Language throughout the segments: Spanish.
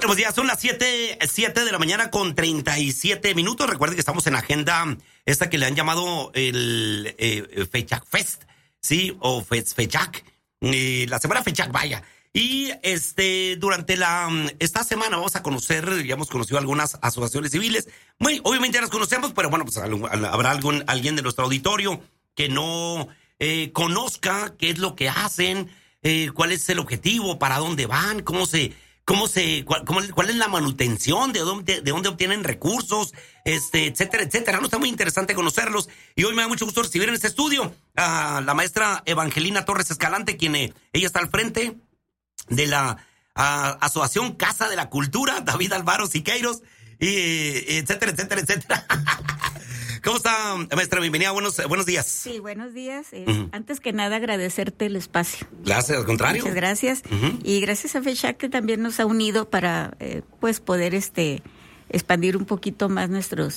buenos días. Son las 7 de la mañana con 37 minutos. Recuerden que estamos en agenda esta que le han llamado el Fechac Fest, ¿sí? O Fechac. La semana Fechac, vaya. Y durante esta semana vamos a conocer, ya hemos conocido algunas asociaciones civiles. Muy, obviamente ya las conocemos, pero bueno, pues habrá alguien de nuestro auditorio que no conozca qué es lo que hacen, cuál es el objetivo, para dónde van, cuál es la manutención, de dónde obtienen recursos, etcétera, etcétera. No, está muy interesante conocerlos. Y hoy me da mucho gusto recibir en este estudio a la maestra Evangelina Torres Escalante, quien ella está al frente de la Asociación Casa de la Cultura, David Alvaro Siqueiros, y etcétera, etcétera, etcétera. ¿Cómo está, maestra? Bienvenida, buenos días. Sí, buenos días. Antes que nada, agradecerte el espacio. Gracias, al contrario. Muchas gracias. Y gracias a Fechac, que también nos ha unido para poder expandir un poquito más nuestros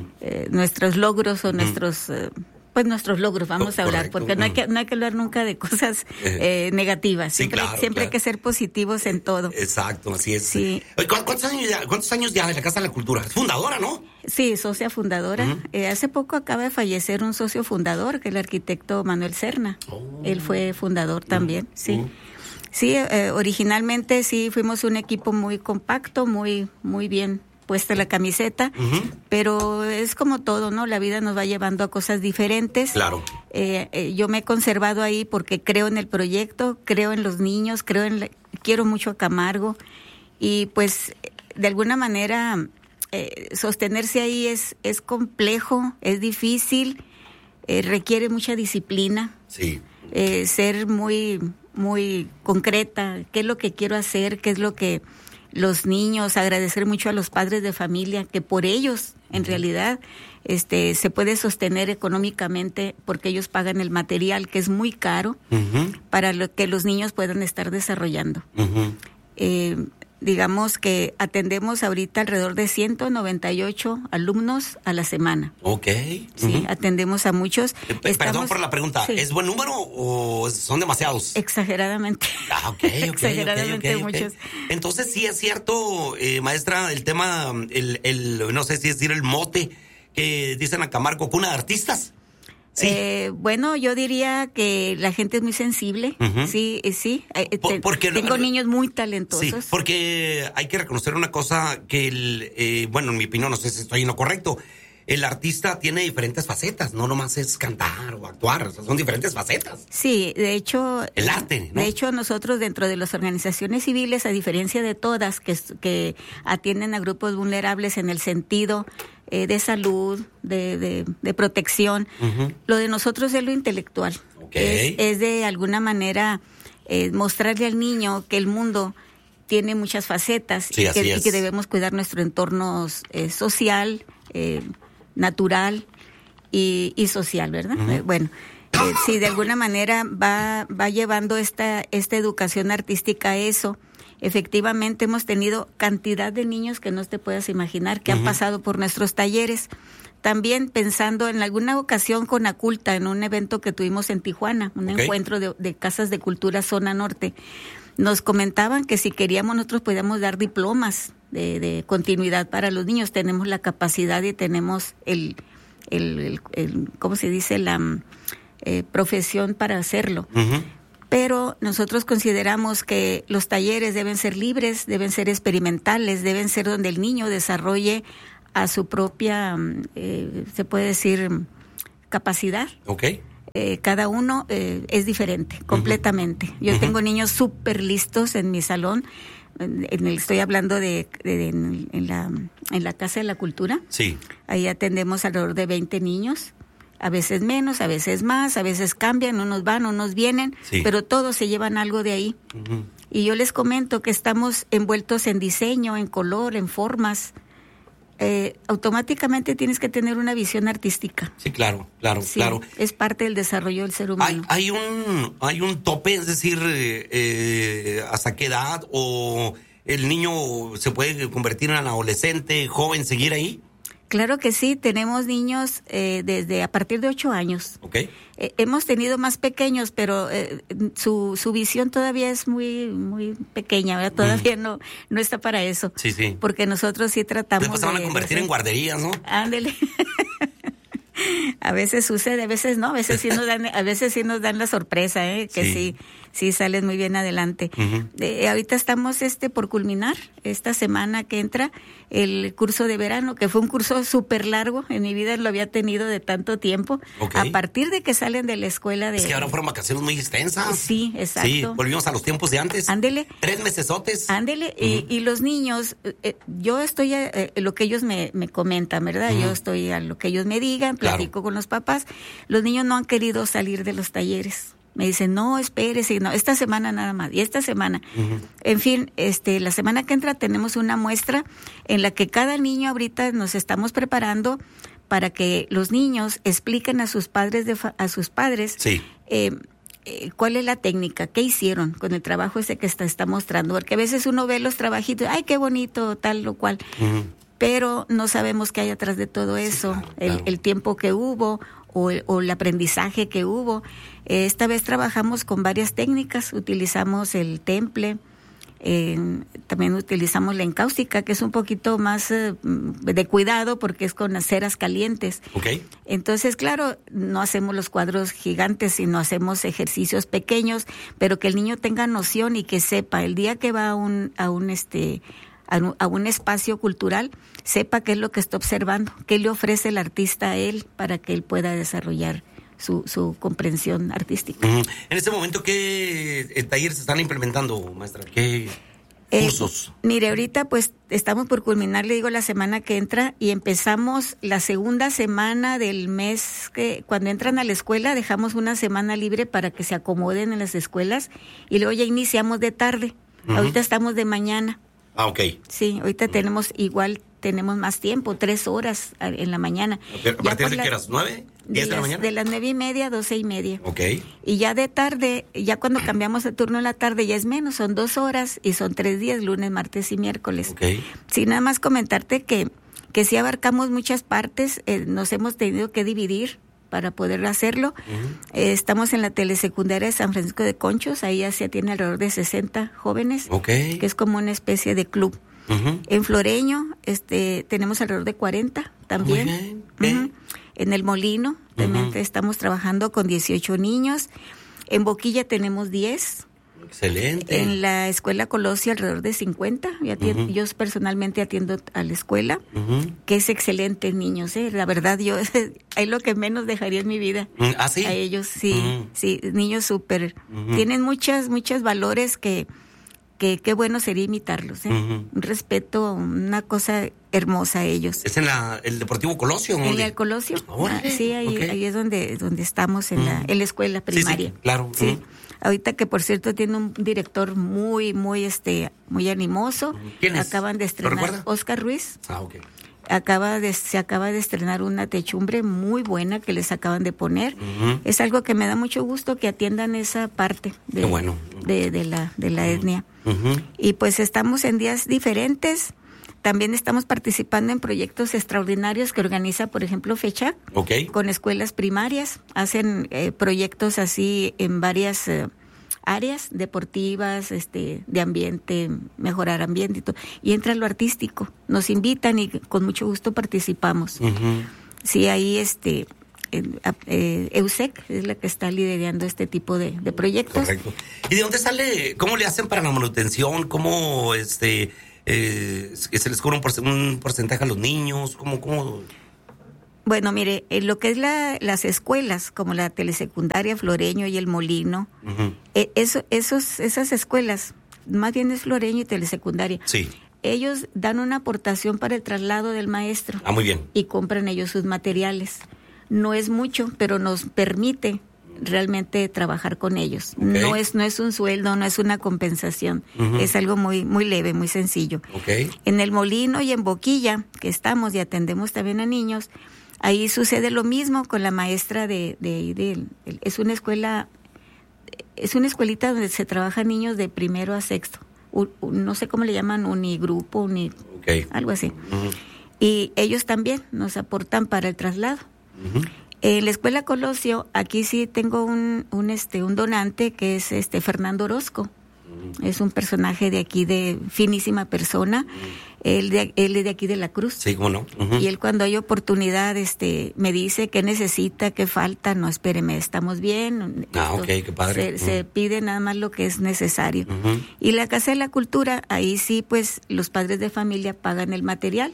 logros o nuestros logros, vamos a hablar, porque no hay que hablar nunca de cosas negativas. Sí, siempre hay que ser positivos en todo. Exacto, así es. Sí. ¿Cuántos años ya de la Casa de la Cultura? Es fundadora, ¿no? Sí, socia fundadora. Hace poco acaba de fallecer un socio fundador, que es el arquitecto Manuel Serna. Él fue fundador también, sí. Sí, originalmente sí fuimos un equipo muy compacto, muy, muy bien puesta la camiseta, pero es como todo, ¿no? La vida nos va llevando a cosas diferentes. Claro. Yo me he conservado ahí porque creo en el proyecto, creo en los niños, quiero mucho a Camargo, y pues de alguna manera sostenerse ahí es complejo, es difícil, requiere mucha disciplina. Sí. Ser muy, muy concreta, qué es lo que quiero hacer, qué es lo que los niños, agradecer mucho a los padres de familia, que por ellos, en realidad, se puede sostener económicamente, porque ellos pagan el material, que es muy caro, para que los niños puedan estar desarrollando. Digamos que atendemos ahorita alrededor de 198 alumnos a la semana. Ok. Sí, atendemos a muchos. Perdón por la pregunta, sí. ¿Es buen número o son demasiados? Exageradamente. Exageradamente muchos. Entonces sí es cierto, maestra, el tema, no sé si decir el mote que dicen a Camargo, cuna de artistas. Sí. Bueno, yo diría que la gente es muy sensible, sí. Porque tengo niños muy talentosos. Sí, porque hay que reconocer una cosa que, en mi opinión, no sé si estoy en lo correcto, el artista tiene diferentes facetas, no nomás es cantar o actuar, son diferentes facetas. Sí, de hecho... El arte, ¿no? De hecho, nosotros dentro de las organizaciones civiles, a diferencia de todas que atienden a grupos vulnerables en el sentido de salud, de protección, lo de nosotros es lo intelectual. Okay. Es de alguna manera mostrarle al niño que el mundo tiene muchas facetas, sí, y que debemos cuidar nuestro entorno social, natural y social, ¿verdad? Bueno, si de alguna manera va llevando esta educación artística a eso. Efectivamente hemos tenido cantidad de niños que no te puedas imaginar que han pasado por nuestros talleres. También pensando en alguna ocasión con Aculta, en un evento que tuvimos en Tijuana, un encuentro de casas de cultura zona norte, nos comentaban que si queríamos nosotros podíamos dar diplomas de continuidad para los niños. Tenemos la capacidad y tenemos el ¿cómo se dice? La profesión para hacerlo. Pero nosotros consideramos que los talleres deben ser libres, deben ser experimentales, deben ser donde el niño desarrolle a su propia, se puede decir, capacidad. Okay. Cada uno es diferente, completamente. Yo tengo niños súper listos en mi salón. Estoy hablando en la Casa de la Cultura. Sí. Ahí atendemos alrededor de 20 niños. A veces menos, a veces más, a veces cambian, unos van, unos vienen, pero todos se llevan algo de ahí. Y yo les comento que estamos envueltos en diseño, en color, en formas. Automáticamente tienes que tener una visión artística. Sí, claro. Es parte del desarrollo del ser humano. ¿Hay un tope, es decir, hasta qué edad o el niño se puede convertir en adolescente, joven, seguir ahí? Claro que sí, tenemos niños desde a partir de 8 años. Okay. Hemos tenido más pequeños, pero su visión todavía es muy pequeña, ¿verdad? Todavía no está para eso. Sí, sí. Porque nosotros sí tratamos después se van a convertir en guarderías, ¿no? Ándele. A veces sucede, a veces no, a veces sí nos dan la sorpresa, que sí salen muy bien adelante. Uh-huh. Ahorita estamos por culminar esta semana que entra el curso de verano, que fue un curso súper largo, en mi vida lo había tenido de tanto tiempo. Okay. A partir de que salen de la escuela de... Es que ahora fueron vacaciones muy extensas. Sí, exacto. Sí, volvimos a los tiempos de antes. Ándele. 3 mesesotes. Ándele, uh-huh. y los niños, yo estoy a lo que ellos me comentan, ¿verdad? Uh-huh. Yo estoy a lo que ellos me digan, platico con los papás. Los niños no han querido salir de los talleres. Me dicen, no, espérese, no, esta semana nada más, y esta semana. Uh-huh. En fin, la semana que entra tenemos una muestra en la que cada niño ahorita nos estamos preparando para que los niños expliquen a sus padres, sí. ¿Cuál es la técnica? ¿Qué hicieron con el trabajo ese que está mostrando? Porque a veces uno ve los trabajitos, ay, qué bonito, tal o cual. Uh-huh. Pero no sabemos qué hay atrás de todo eso, sí, claro. El tiempo que hubo o el aprendizaje que hubo. Esta vez trabajamos con varias técnicas, utilizamos el temple, también utilizamos la encáustica, que es un poquito más de cuidado porque es con ceras calientes. Okay. Entonces, claro, no hacemos los cuadros gigantes, sino hacemos ejercicios pequeños, pero que el niño tenga noción y que sepa, el día que va a un espacio cultural, sepa qué es lo que está observando, qué le ofrece el artista a él para que él pueda desarrollar su comprensión artística. Uh-huh. En este momento, ¿qué talleres se están implementando, maestra? ¿Qué cursos? Mire, ahorita pues estamos por culminar, le digo, la semana que entra, y empezamos la segunda semana del mes, que cuando entran a la escuela dejamos una semana libre para que se acomoden en las escuelas, y luego ya iniciamos de tarde. Uh-huh. Ahorita estamos de mañana. Ah, ok. Sí, ahorita tenemos más tiempo, 3 horas en la mañana. Okay. ¿A partir de qué horas? ¿9? ¿10 de la mañana? De las 9:30, 12:30. Ok. Y ya de tarde, ya cuando cambiamos de turno en la tarde, ya es menos, son 2 horas y son 3 días, lunes, martes y miércoles. Ok. Sí, nada más comentarte que sí abarcamos muchas partes, nos hemos tenido que dividir para poder hacerlo. Uh-huh. Estamos en la telesecundaria de San Francisco de Conchos, ahí ya se tiene alrededor de 60 jóvenes, okay. que es como una especie de club. Uh-huh. En Floreño tenemos alrededor de 40 también. Muy bien. Uh-huh. En el Molino también estamos trabajando con 18 niños. En Boquilla tenemos 10. Excelente. En la escuela Colosio alrededor de 50. Yo personalmente atiendo a la escuela, que es excelente, niños. La verdad, yo es lo que menos dejaría en mi vida. ¿Ah, sí? A ellos, sí, sí, niños súper. Tienen muchos valores que qué bueno sería imitarlos. Un respeto, una cosa hermosa a ellos. ¿Es en el Deportivo Colosio? En el Colosio. Sí, ahí es donde estamos en la escuela primaria. Sí, claro. Sí. Ahorita que por cierto tiene un director muy animoso. ¿Quién es? Acaban de estrenar Oscar Ruiz. Ah, ok. Se acaba de estrenar una techumbre muy buena que les acaban de poner. Es algo que me da mucho gusto que atiendan esa parte de la etnia. Y pues estamos en días diferentes. También estamos participando en proyectos extraordinarios que organiza, por ejemplo, FECHAC, con escuelas primarias. Hacen proyectos así en varias áreas deportivas, de ambiente, mejorar ambiente y todo. Y entra lo artístico. Nos invitan y con mucho gusto participamos. Sí, ahí EUSEC es la que está liderando este tipo de proyectos. Correcto. ¿Y de dónde sale? ¿Cómo le hacen para la manutención? ¿Cómo se les cobra un porcentaje a los niños? ¿Cómo? Bueno, mire, lo que es las escuelas, como la telesecundaria Floreño y el Molino, esas escuelas, más bien es Floreño y telesecundaria. Sí. Ellos dan una aportación para el traslado del maestro. Ah, muy bien. Y compran ellos sus materiales. No es mucho, pero nos permite realmente trabajar con ellos. No es un sueldo, no es una compensación. Es algo muy leve, muy sencillo. En el Molino y en Boquilla, que estamos y atendemos también a niños, ahí sucede lo mismo con la maestra es una escuelita donde se trabajan niños de primero a sexto. No sé cómo le llaman, unigrupo, algo así. y ellos también nos aportan para el traslado. En la Escuela Colosio, aquí sí tengo un donante que es Fernando Orozco. Es un personaje de aquí, de finísima persona. Él es de aquí de La Cruz. Sí, ¿cómo no? Y él, cuando hay oportunidad, me dice qué necesita, qué falta. No, espéreme, estamos bien. Ok, qué padre. Se pide nada más lo que es necesario. Y la Casa de la Cultura, ahí sí, pues, los padres de familia pagan el material.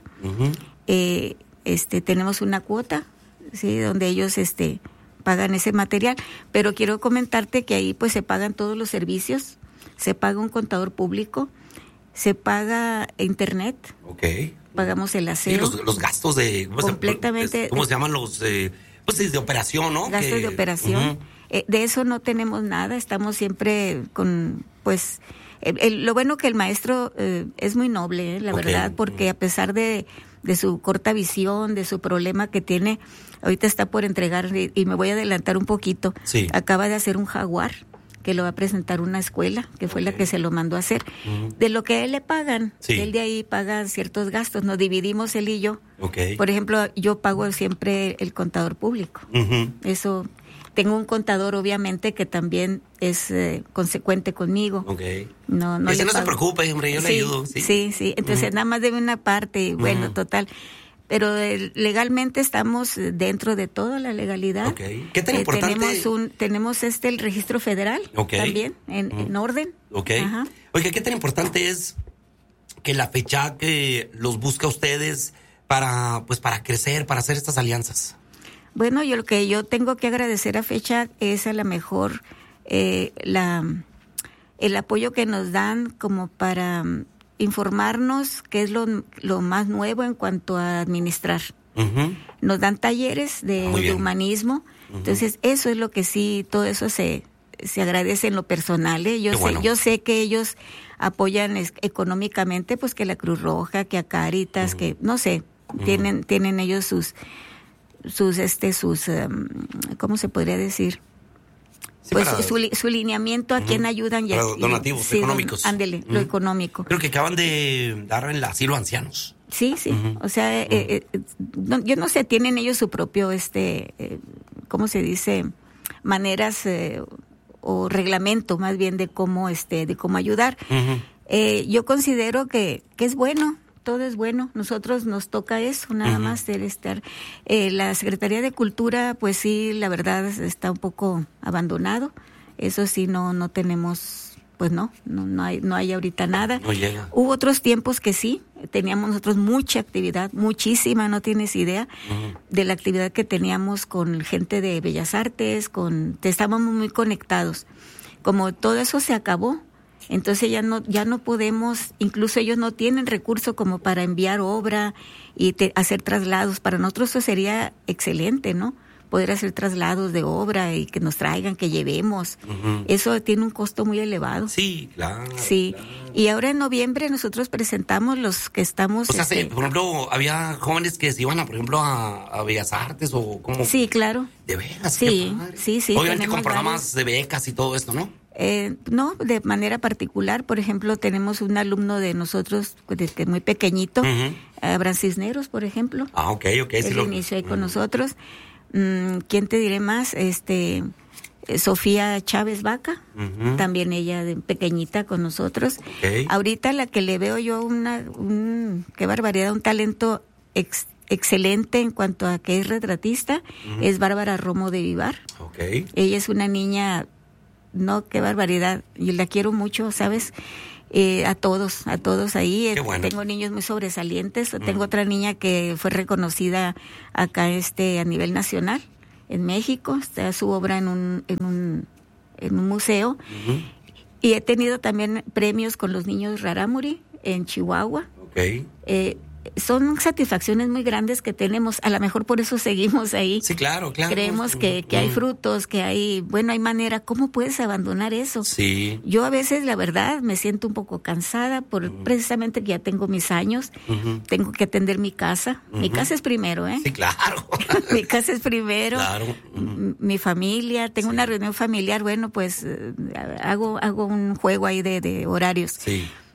Tenemos una cuota, sí, donde ellos pagan ese material. Pero quiero comentarte que ahí, pues, se pagan todos los servicios. Se paga un contador público, se paga internet, pagamos el aseo. Sí, los gastos de... Completamente. ¿Cómo se llaman los...? Pues de operación, ¿no? Gastos de operación. De eso no tenemos nada, estamos siempre con, pues... lo bueno que el maestro es muy noble, la verdad, porque a pesar de su corta visión, de su problema que tiene, ahorita está por entregar, y me voy a adelantar un poquito, acaba de hacer un jaguar, que lo va a presentar una escuela, que fue la que se lo mandó a hacer. De lo que a él le pagan, él de ahí paga ciertos gastos, nos dividimos él y yo. Por ejemplo, yo pago siempre el contador público. Eso, tengo un contador obviamente que también es consecuente conmigo. No Ese no se preocupe, hombre, yo le ayudo. Sí, entonces nada más debe una parte, y bueno, total. Pero legalmente estamos dentro de toda la legalidad. ¿Qué tan importante? Tenemos el registro federal también en orden. Oiga, ¿qué tan importante es que la FECHAC los busca a ustedes para crecer, para hacer estas alianzas? Bueno, lo que yo tengo que agradecer a FECHAC es a lo mejor el apoyo que nos dan como para informarnos qué es lo más nuevo en cuanto a administrar. Nos dan talleres de humanismo. Entonces, eso es lo que sí, todo eso se agradece en lo personal. Yo sé que ellos apoyan económicamente, pues que la Cruz Roja, que a Cáritas, que no sé, tienen ellos sus ¿cómo se podría decir? Pues su lineamiento a quién ayudan. Donativos económicos. Ándele, lo económico. Creo que acaban de dar el asilo a ancianos. Sí. O sea, yo no sé, tienen ellos su propio, ¿cómo se dice? Maneras o reglamento más bien de cómo ayudar. Yo considero que es bueno. Todo es bueno, nosotros nos toca eso, nada más el estar. La Secretaría de Cultura, pues sí, la verdad está un poco abandonado. Eso sí, no tenemos, pues no hay ahorita nada. No llega. Hubo otros tiempos que sí, teníamos nosotros mucha actividad, muchísima, no tienes idea de la actividad que teníamos con gente de Bellas Artes, estábamos muy conectados. Como todo eso se acabó, entonces ya no podemos, incluso ellos no tienen recurso como para enviar obra y hacer traslados. Para nosotros eso sería excelente, ¿no? Poder hacer traslados de obra y que nos traigan, que llevemos. Eso tiene un costo muy elevado. Sí, claro. Sí, claro. Y ahora en noviembre nosotros presentamos los que estamos... O sea, por ejemplo, había jóvenes que se iban, por ejemplo, a Bellas Artes o como... Sí, claro. De veras. Sí. Obviamente con programas de becas y todo esto, ¿no? No, de manera particular. Por ejemplo, tenemos un alumno de nosotros desde muy pequeñito, Abraham Cisneros, por ejemplo. Ok. Él inició ahí con nosotros. ¿Quién te diré más? Sofía Chávez Vaca, también ella de pequeñita con nosotros. Ahorita la que le veo yo qué barbaridad, un talento excelente en cuanto a que es retratista, es Bárbara Romo de Vivar. Ella es una niña, no, qué barbaridad, yo la quiero mucho, ¿sabes? A todos ahí. Bueno. Tengo niños muy sobresalientes. Tengo otra niña que fue reconocida acá a nivel nacional en México. Está su obra en un museo. Y he tenido también premios con los niños Rarámuri en Chihuahua. Son satisfacciones muy grandes que tenemos, a lo mejor por eso seguimos ahí. Sí, claro. Creemos que hay frutos, que hay manera. ¿Cómo puedes abandonar eso? Sí. Yo a veces, la verdad, me siento un poco cansada precisamente que ya tengo mis años, tengo que atender mi casa. Mi casa es primero, ¿eh? Sí, claro. Mi casa es primero. Claro. Mi familia, tengo una reunión familiar, bueno, pues hago un juego ahí de horarios. Sí.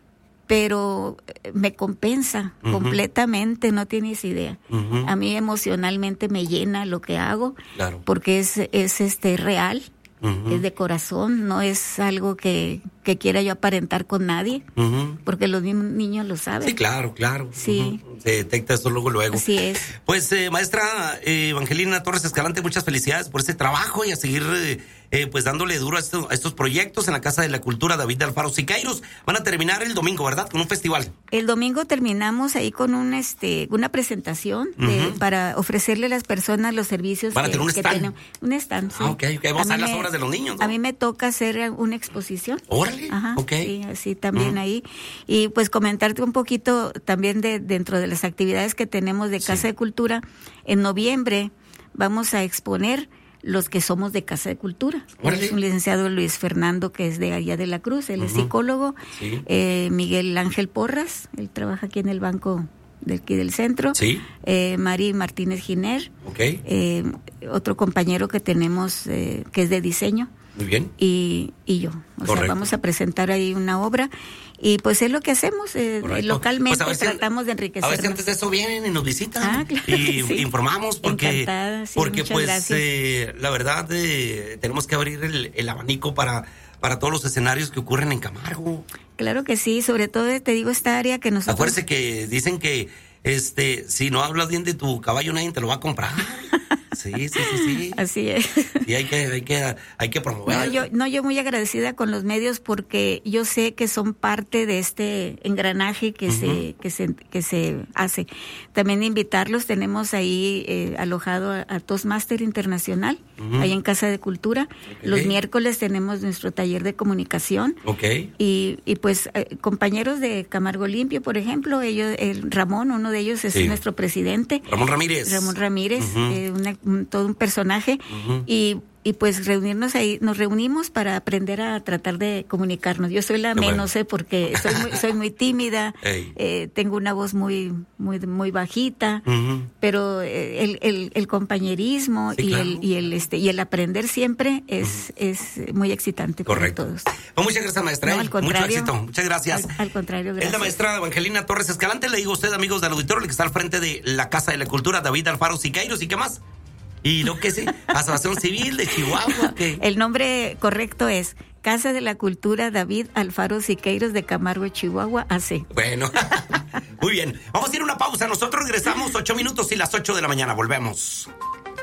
pero me compensa completamente, no tienes idea. A mí emocionalmente me llena lo que hago, porque es real, es de corazón, no es algo que quiera yo aparentar con nadie, porque los mismos niños lo saben. Sí, claro. Sí. Se detecta esto luego. Así es. Pues, maestra Evangelina Torres Escalante, muchas felicidades por ese trabajo y a seguir pues dándole duro a estos proyectos en la Casa de la Cultura David Alfaro Siqueiros. Van a terminar el domingo, ¿verdad? Con un festival. El domingo terminamos ahí con una presentación para ofrecerle a las personas los servicios. ¿Van a tener un stand? Tenemos. Un stand, sí. Okay. Vamos a las obras de los niños, ¿no? A mí me toca hacer una exposición. ¡Órale! Ajá, okay. Sí, así también ahí. Y pues comentarte un poquito también dentro de las actividades que tenemos de Casa de Cultura. En noviembre vamos a exponer los que somos de Casa de Cultura. Es un licenciado Luis Fernando, que es de allá de la Cruz, él es psicólogo. Sí. Miguel Ángel Porras, él trabaja aquí en el banco de aquí del centro. Sí. Mari Martínez Giner. Okay. Otro compañero que tenemos que es de diseño. Muy bien. Y yo. O sea, vamos a presentar ahí una obra. Y pues es lo que hacemos. Localmente pues tratamos de enriquecer. A ver si antes de eso vienen y nos visitan. Claro, y informamos porque pues la verdad tenemos que abrir el abanico para todos los escenarios que ocurren en Camargo. Claro que sí, sobre todo te digo esta área que nosotros... Acuérdese que dicen que si no hablas bien de tu caballo nadie te lo va a comprar. Sí. Así es. Y hay que promover. Yo muy agradecida con los medios porque yo sé que son parte de este engranaje que se hace. También invitarlos, tenemos ahí alojado a Toastmaster Internacional, ahí en Casa de Cultura. Okay. Los miércoles tenemos nuestro taller de comunicación. Okay. Y pues compañeros de Camargo Limpio, por ejemplo, Ramón, uno de ellos es nuestro presidente. Ramón Ramírez, todo un personaje, y pues reunirnos ahí, nos reunimos para aprender a tratar de comunicarnos. Yo soy la menos, porque soy muy tímida, tengo una voz muy bajita, pero el compañerismo y el aprender siempre es muy excitante. Correcto. Para todos. Pues muchas gracias, maestra. No, al contrario, mucho éxito. Muchas gracias. Al contrario, gracias. Es la maestra Evangelina Torres Escalante. Le digo a usted, amigos del auditorio, que está al frente de la Casa de la Cultura David Alfaro Siqueiros. ¿Y qué más? Y lo que sí, Asociación Civil de Chihuahua. El nombre correcto es Casa de la Cultura David Alfaro Siqueiros de Camargo, Chihuahua, AC. Bueno, muy bien. Vamos a ir a una pausa. Nosotros regresamos 8 minutos y las 8 de la mañana. Volvemos.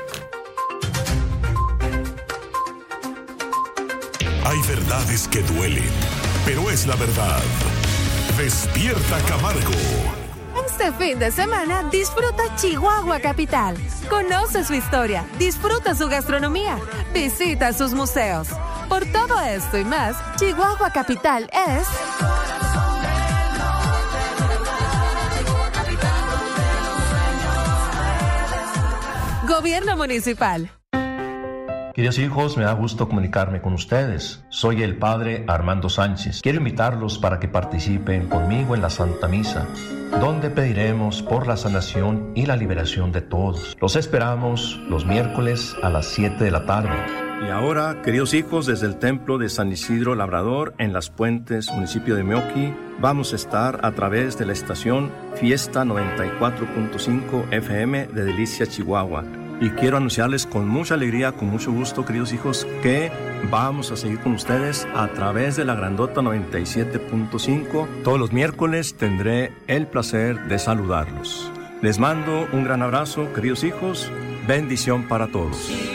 Hay verdades que duelen, pero es la verdad. Despierta Camargo. Este fin de semana disfruta Chihuahua Capital. Conoce su historia, disfruta su gastronomía, visita sus museos. Por todo esto y más, Chihuahua Capital es... Gobierno Municipal. Queridos hijos, me da gusto comunicarme con ustedes. Soy el Padre Armando Sánchez. Quiero invitarlos para que participen conmigo en la Santa Misa, donde pediremos por la sanación y la liberación de todos. Los esperamos los miércoles a las 7 de la tarde. Y ahora, queridos hijos, desde el Templo de San Isidro Labrador, en Las Puentes, municipio de Meoqui, vamos a estar a través de la estación Fiesta 94.5 FM de Delicia, Chihuahua. Y quiero anunciarles con mucha alegría, con mucho gusto, queridos hijos, que vamos a seguir con ustedes a través de la Grandota 97.5. Todos los miércoles tendré el placer de saludarlos. Les mando un gran abrazo, queridos hijos. Bendición para todos.